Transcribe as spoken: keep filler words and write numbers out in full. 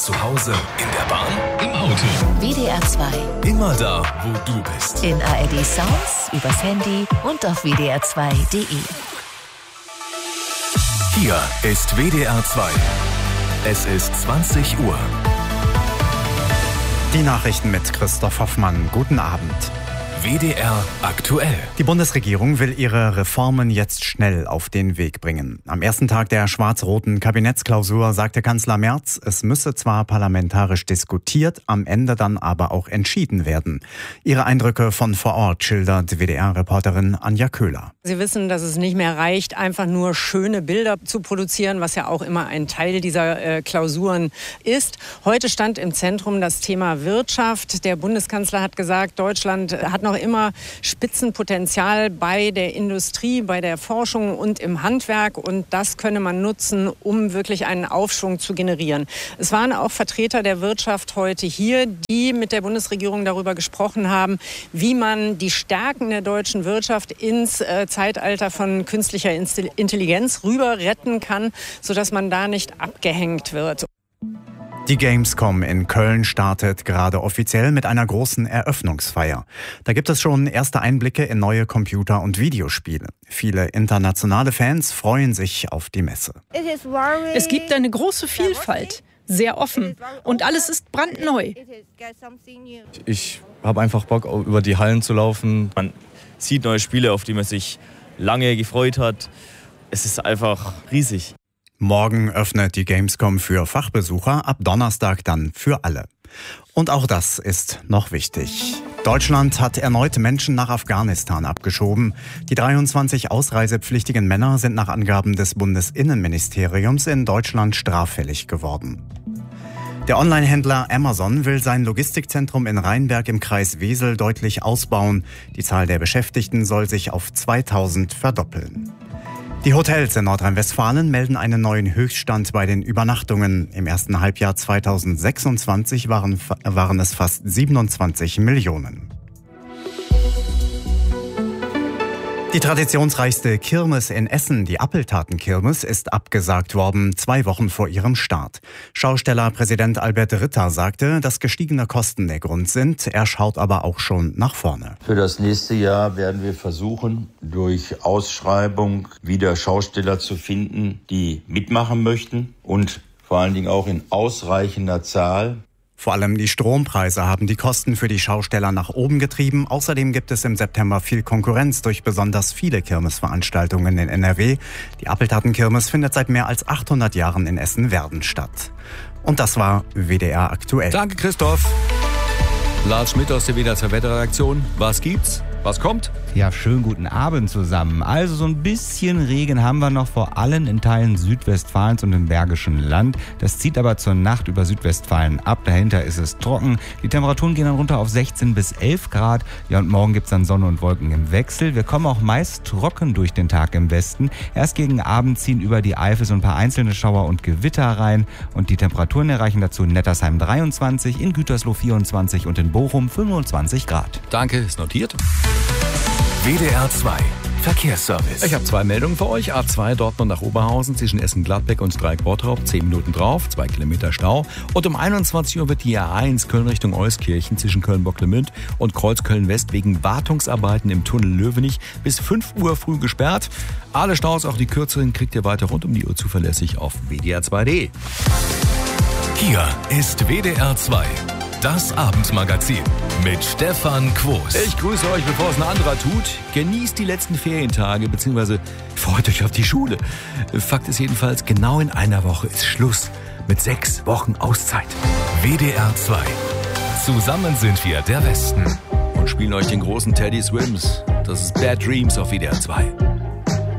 Zu Hause, in der Bahn, im Auto. W D R zwei. Immer da, wo du bist. In A R D Sounds, übers Handy und auf w d r zwei punkt d e. Hier ist W D R zwei. Es ist zwanzig Uhr. Die Nachrichten mit Christoph Hoffmann. Guten Abend. W D R aktuell. Die Bundesregierung will ihre Reformen jetzt schnell auf den Weg bringen. Am ersten Tag der schwarz-roten Kabinettsklausur sagte Kanzler Merz, es müsse zwar parlamentarisch diskutiert, am Ende dann aber auch entschieden werden. Ihre Eindrücke von vor Ort schildert W D R-Reporterin Anja Köhler. Sie wissen, dass es nicht mehr reicht, einfach nur schöne Bilder zu produzieren, was ja auch immer ein Teil dieser äh, Klausuren ist. Heute stand im Zentrum das Thema Wirtschaft. Der Bundeskanzler hat gesagt, Deutschland hat noch immer Spitzenpotenzial bei der Industrie, bei der Forschung und im Handwerk. Und das könne man nutzen, um wirklich einen Aufschwung zu generieren. Es waren auch Vertreter der Wirtschaft heute hier, die mit der Bundesregierung darüber gesprochen haben, wie man die Stärken der deutschen Wirtschaft ins äh, Zeitalter von künstlicher Intelligenz rüber retten kann, sodass man da nicht abgehängt wird. Die Gamescom in Köln startet gerade offiziell mit einer großen Eröffnungsfeier. Da gibt es schon erste Einblicke in neue Computer- und Videospiele. Viele internationale Fans freuen sich auf die Messe. Es gibt eine große Vielfalt, sehr offen und alles ist brandneu. Ich habe einfach Bock, über die Hallen zu laufen. Man sieht neue Spiele, auf die man sich lange gefreut hat. Es ist einfach riesig. Morgen öffnet die Gamescom für Fachbesucher, ab Donnerstag dann für alle. Und auch das ist noch wichtig. Deutschland hat erneut Menschen nach Afghanistan abgeschoben. Die dreiundzwanzig ausreisepflichtigen Männer sind nach Angaben des Bundesinnenministeriums in Deutschland straffällig geworden. Der Online-Händler Amazon will sein Logistikzentrum in Rheinberg im Kreis Wesel deutlich ausbauen. Die Zahl der Beschäftigten soll sich auf zweitausend verdoppeln. Die Hotels in Nordrhein-Westfalen melden einen neuen Höchststand bei den Übernachtungen. Im ersten Halbjahr zweitausendsechsundzwanzig waren, waren es fast siebenundzwanzig Millionen. Die traditionsreichste Kirmes in Essen, die Appeltatenkirmes, ist abgesagt worden, zwei Wochen vor ihrem Start. Schaustellerpräsident Albert Ritter sagte, dass gestiegene Kosten der Grund sind. Er schaut aber auch schon nach vorne. Für das nächste Jahr werden wir versuchen, durch Ausschreibung wieder Schausteller zu finden, die mitmachen möchten und vor allen Dingen auch in ausreichender Zahl. Vor allem die Strompreise haben die Kosten für die Schausteller nach oben getrieben. Außerdem gibt es im September viel Konkurrenz durch besonders viele Kirmesveranstaltungen in N R W. Die Appeltatenkirmes findet seit mehr als achthundert Jahren in Essen-Werden statt. Und das war W D R aktuell. Danke, Christoph. Lars Schmidt aus der W D R zwei Wetterredaktion. Was gibt's? Was kommt? Ja, schönen guten Abend zusammen. Also so ein bisschen Regen haben wir noch, vor allem in Teilen Südwestfalens und im Bergischen Land. Das zieht aber zur Nacht über Südwestfalen ab. Dahinter ist es trocken. Die Temperaturen gehen dann runter auf sechzehn bis elf Grad. Ja, und morgen gibt's dann Sonne und Wolken im Wechsel. Wir kommen auch meist trocken durch den Tag im Westen. Erst gegen Abend ziehen über die Eifel so ein paar einzelne Schauer und Gewitter rein. Und die Temperaturen erreichen dazu in Nettersheim dreiundzwanzig, in Gütersloh vierundzwanzig und in Bochum fünfundzwanzig Grad. Danke, ist notiert. W D R zwei Verkehrsservice. Ich habe zwei Meldungen für euch. A zwei Dortmund nach Oberhausen zwischen Essen-Gladbeck und Streik-Bottrop. zehn Minuten drauf, zwei Kilometer Stau. Und um einundzwanzig Uhr wird die A eins Köln Richtung Euskirchen zwischen Köln-Bocklemünd und Kreuzköln-West wegen Wartungsarbeiten im Tunnel Löwenich bis fünf Uhr früh gesperrt. Alle Staus, auch die kürzeren, kriegt ihr weiter rund um die Uhr zuverlässig auf w d r zwei punkt d e. Hier ist W D R zwei. Das Abendmagazin mit Stefan Quos. Ich grüße euch, bevor es ein anderer tut. Genießt die letzten Ferientage, beziehungsweise freut euch auf die Schule. Fakt ist jedenfalls, genau in einer Woche ist Schluss mit sechs Wochen Auszeit. W D R zwei. Zusammen sind wir der Westen. Und spielen euch den großen Teddy Swims. Das ist Bad Dreams auf W D R zwei.